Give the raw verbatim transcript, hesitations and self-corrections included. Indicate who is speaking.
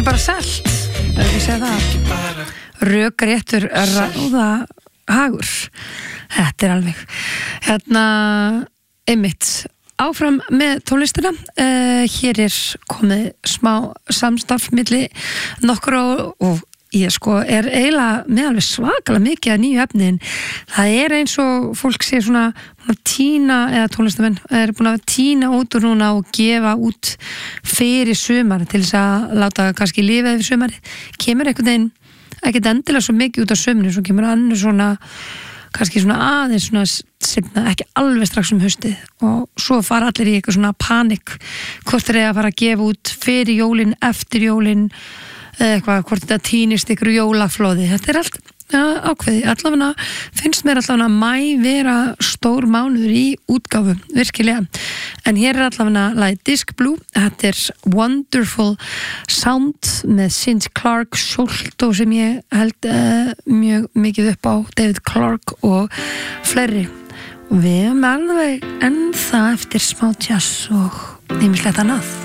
Speaker 1: ekki bara selt, ef ég segja það. Rökréttur ráða hagur. Þetta er alveg. Hérna, einmitt, áfram með tónlistina. Uh, hér er komið smá samstarf milli nokkur og, og ég sko er eiginlega með alveg svakalega mikið að nýju efnin. Það er eins og fólk sé svona tína, eða tónlistamenn er búin að tína út úr núna og gefa út fyrir sumar til þess að láta kannski lifa yfir sumari. Kemur einhvern veginn ekkert endilega svo mikið út á sömnu, svo kemur annur svona kannski svona aðeins svona seinna, ekki alveg strax um haustið og svo fara allir í eitthvað svona panik hvort er að fara að gefa út fyrir jólin, eftir jólin eða eitthvað, hvort þetta týnist ykkur jólaflóði, þetta er allt ja, ákveði, allavega finnst mér allavega mæ vera stór mánuður í útgáfu, virkilega en hér er allavega lagið Disc Blue, þetta er Wonderful Sound með Cindy Clark Sholto sem ég held uh, mjög mikið upp á David Clark og fleiri og við erum alveg ennþá eftir smá jazz og ýmislegt annað